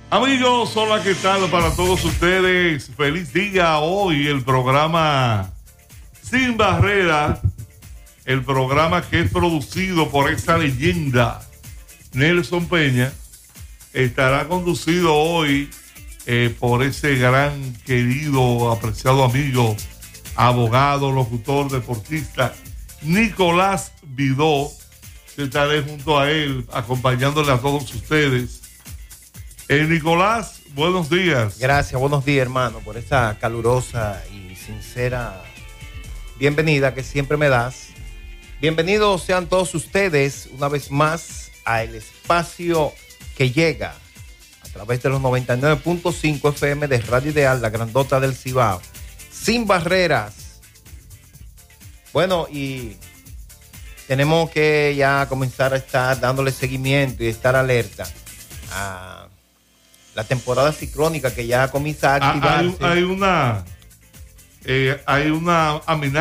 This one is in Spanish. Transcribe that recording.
Amigos, hola, ¿qué tal para todos ustedes? Feliz día hoy, el programa Sin Barrera, el programa que es producido por esa leyenda, Nelson Peña, estará conducido hoy por ese gran, querido, apreciado amigo, abogado, locutor, deportista, Nicolás Vidó. Estaré junto a él, acompañándole a todos ustedes. Nicolás, buenos días. Gracias, buenos días, hermano, por esa calurosa y sincera bienvenida que siempre me das. Bienvenidos sean todos ustedes una vez más a el espacio que llega a través de los 99.5 FM de Radio Ideal, la grandota del Cibao, Sin Barreras. Bueno, y tenemos que ya comenzar a estar dándole seguimiento y estar alerta a la temporada ciclónica que ya comienza a activarse. Hay una amenaza